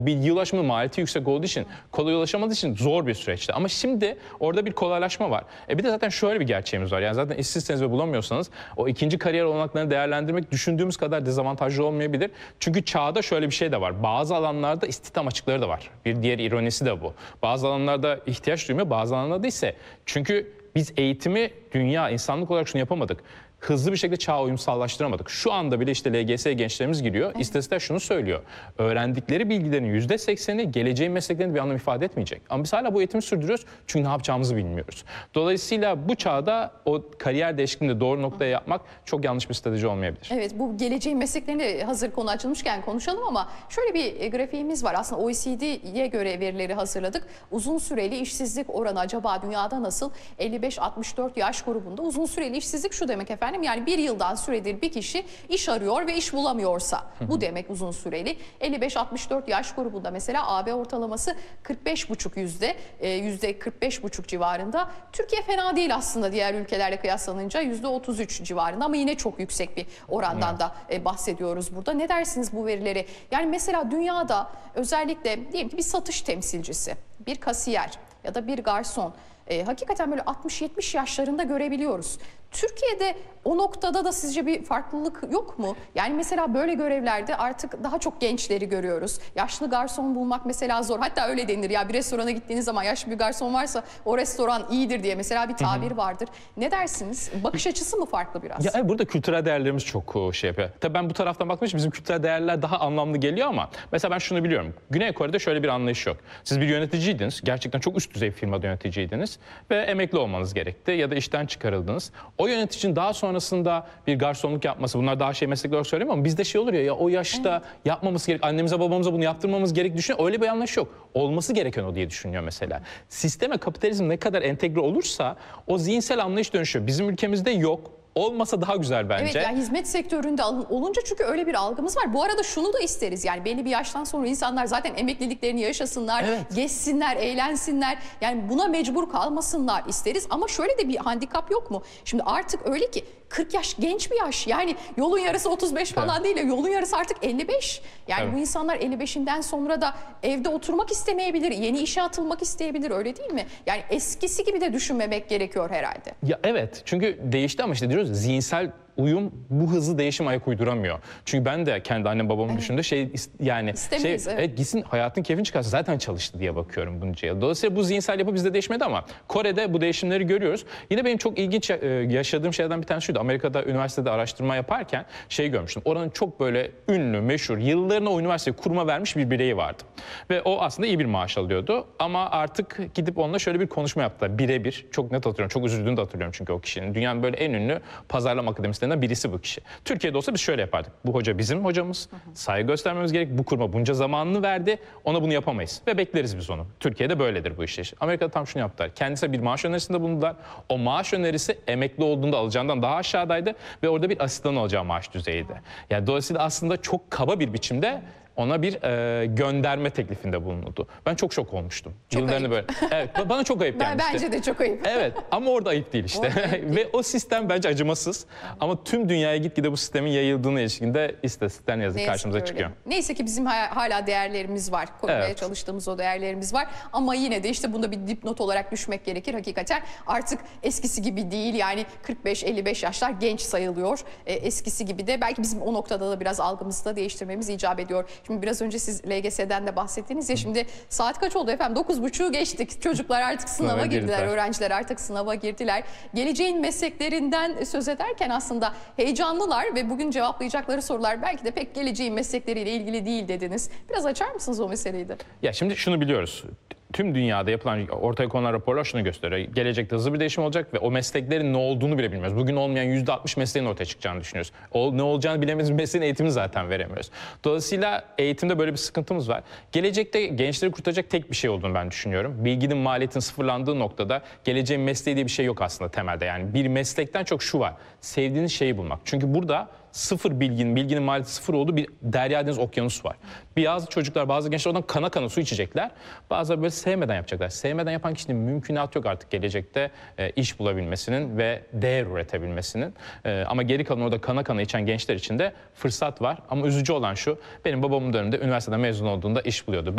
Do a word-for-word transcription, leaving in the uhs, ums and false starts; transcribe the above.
bilgi ulaşımı maliyeti yüksek olduğu için, kolay ulaşamadığı için zor bir süreçti. Ama şimdi orada bir kolaylaşma var. E bir de zaten şöyle bir gerçeğimiz var. Yani zaten işsizseniz ve bulamıyorsanız o ikinci kariyer olanaklarını değerlendirmek düşündüğümüz kadar dezavantajlı olmayabilir. Çünkü çağda şöyle bir şey de var. Bazı alanlarda istihdam açıkları da var. Bir diğer ironisi de bu. Bazı alanlarda ihtiyaç duymuyor, bazı alanlarda ise. Çünkü biz eğitimi dünya, insanlık olarak şunu yapamadık. Hızlı bir şekilde çağa uyumsallaştıramadık. Şu anda bile işte L G S gençlerimiz giriyor. Evet. İstatistikler şunu söylüyor. Öğrendikleri bilgilerin yüzde sekseni geleceğin mesleklerinde bir anlam ifade etmeyecek. Ama biz hala bu eğitimi sürdürüyoruz çünkü ne yapacağımızı bilmiyoruz. Dolayısıyla bu çağda o kariyer değişikliğini doğru noktaya yapmak çok yanlış bir strateji olmayabilir. Evet, bu geleceğin mesleklerini hazır konu açılmışken konuşalım ama şöyle bir grafiğimiz var. Aslında O E C D'ye göre verileri hazırladık. Uzun süreli işsizlik oranı acaba dünyada nasıl? elli beş altmış dört yaş grubunda uzun süreli işsizlik şu demek efendim. Yani bir yıldan süredir bir kişi iş arıyor ve iş bulamıyorsa bu demek uzun süreli. elli beş altmış dört yaş grubunda mesela A B ortalaması kırk beş buçuk yüzde, yüzde kırk beş buçuk civarında. Türkiye fena değil aslında diğer ülkelerle kıyaslanınca yüzde otuz üç civarında ama yine çok yüksek bir orandan da bahsediyoruz burada. Ne dersiniz bu verileri? Yani mesela dünyada özellikle diyelim ki bir satış temsilcisi, bir kasiyer ya da bir garson e, hakikaten böyle altmış yetmiş yaşlarında görebiliyoruz. Türkiye'de o noktada da sizce bir farklılık yok mu? Yani mesela böyle görevlerde artık daha çok gençleri görüyoruz. Yaşlı garson bulmak mesela zor. Hatta öyle denir ya, bir restorana gittiğiniz zaman yaşlı bir garson varsa o restoran iyidir diye mesela bir tabir vardır. Ne dersiniz? Bakış açısı mı farklı biraz? Ya burada kültürel değerlerimiz çok şey yapıyor. Tabii ben bu taraftan baktığım için bizim kültürel değerler daha anlamlı geliyor ama mesela ben şunu biliyorum. Güney Kore'de şöyle bir anlayış yok. Siz bir yöneticiydiniz. Gerçekten çok üst düzey bir firmada yöneticiydiniz ve emekli olmanız gerekti ya da işten çıkarıldınız. O yöneticinin daha sonrasında bir garsonluk yapması, bunlar daha şey meslekler olarak söylemiyorum ama bizde şey olur ya, ya o yaşta evet. yapmaması gerek, annemize babamıza bunu yaptırmamız gerek düşünüyor. Öyle bir yanlış yok. Olması gereken o diye düşünüyor mesela. Sisteme kapitalizm ne kadar entegre olursa o zihinsel anlayış dönüşüyor. Bizim ülkemizde yok. Olmasa daha güzel bence. Evet, yani hizmet sektöründe olunca çünkü öyle bir algımız var. Bu arada şunu da isteriz. Yani belli bir yaştan sonra insanlar zaten emekliliklerini yaşasınlar, evet. gezsinler, eğlensinler. Yani buna mecbur kalmasınlar isteriz. Ama şöyle de bir handikap yok mu? Şimdi artık öyle ki kırk yaş genç bir yaş. Yani yolun yarısı otuz beş falan evet. değil. Yolun yarısı artık elli beş. Yani evet. bu insanlar elli beşinden sonra da evde oturmak istemeyebilir. Yeni işe atılmak isteyebilir, öyle değil mi? Yani eskisi gibi de düşünmemek gerekiyor herhalde. Ya evet, çünkü değişti ama işte diyoruz zihinsel uyum bu hızlı değişim ayak uyduramıyor. Çünkü ben de kendi annem babamın evet. düşündüğümde şey yani İstemeyiz, şey evet. evet, gitsin hayatın keyfini çıkarsın, zaten çalıştı diye bakıyorum bunca. Dolayısıyla bu zihinsel yapı bizde değişmedi ama Kore'de bu değişimleri görüyoruz. Yine benim çok ilginç yaşadığım şeylerden bir tanesi şuydu. Amerika'da üniversitede araştırma yaparken şey görmüştüm. Oranın çok böyle ünlü, meşhur, yıllarına o üniversiteyi kuruma vermiş bir bireyi vardı. Ve o aslında iyi bir maaş alıyordu. Ama artık gidip onunla şöyle bir konuşma yaptılar. Birebir. Çok net hatırlıyorum. Çok üzüldüğünü de hatırlıyorum çünkü o kişinin. Dünyanın böyle en ünlü pazarlama akademislerinden birisi bu kişi. Türkiye'de olsa biz şöyle yapardık. Bu hoca bizim hocamız. Hı hı. Saygı göstermemiz gerek. Bu kuruma bunca zamanını verdi. Ona bunu yapamayız. Ve bekleriz biz onu. Türkiye'de böyledir bu iş. Amerika'da tam şunu yaptılar. Kendisine bir maaş önerisinde bulundular. O maaş önerisi emekli olduğunda alacağından daha aşağıdaydı. Ve orada bir asistan alacağı maaş düzeyiydi. Yani dolayısıyla aslında çok kaba bir biçimde ona bir e, gönderme teklifinde bulundu. Ben çok şok olmuştum. Çok Yıllarını ayıp. böyle. Evet, bana çok ayıp gelmişti. Bence de çok ayıp. Evet, ama orada ayıp değil işte. Ayıp değil. Ve o sistem bence acımasız. Ama tüm dünyaya gitgide bu sistemin yayıldığına ilişkinde istatistikler ne yazık ki karşımıza öyle çıkıyor. Neyse ki bizim hala değerlerimiz var. Korumaya evet. çalıştığımız o değerlerimiz var. Ama yine de işte bunda bir dipnot olarak düşmek gerekir hakikaten. Artık eskisi gibi değil. Yani kırk beş elli beş yaşlar genç sayılıyor. E, eskisi gibi de belki bizim o noktada da biraz algımızı da değiştirmemiz icap ediyor. Şimdi biraz önce siz L G S'den de bahsettiniz ya, şimdi saat kaç oldu efendim? dokuz buçuğu geçtik. Çocuklar artık sınava Sınava girdiler, girdiler. Öğrenciler artık sınava girdiler. Geleceğin mesleklerinden söz ederken aslında heyecanlılar ve bugün cevaplayacakları sorular belki de pek geleceğin meslekleriyle ilgili değil dediniz. Biraz açar mısınız o meseleyi de? Ya şimdi şunu biliyoruz. Tüm dünyada yapılan ortaya konulan raporlar şunu gösteriyor. Gelecekte hızlı bir değişim olacak ve o mesleklerin ne olduğunu bile bilmiyoruz. Bugün olmayan yüzde altmış mesleğin ortaya çıkacağını düşünüyoruz. O, ne olacağını bilemediğimiz mesleğin eğitimini zaten veremiyoruz. Dolayısıyla eğitimde böyle bir sıkıntımız var. Gelecekte gençleri kurtaracak tek bir şey olduğunu ben düşünüyorum. Bilginin maliyetinin sıfırlandığı noktada geleceğin mesleği diye bir şey yok aslında temelde. Yani bir meslekten çok şu var. Sevdiğiniz şeyi bulmak. Çünkü burada sıfır bilginin, bilginin maliyeti sıfır olduğu bir derya deniz okyanus var. Bazı çocuklar, bazı gençler oradan kana kana su içecekler. Bazıları böyle sevmeden yapacaklar. Sevmeden yapan kişinin mümkünatı yok artık gelecekte e, iş bulabilmesinin ve değer üretebilmesinin. E, ama geri kalan orada kana kana içen gençler için de fırsat var. Ama üzücü olan şu, benim babamın döneminde üniversiteden mezun olduğunda iş buluyordu.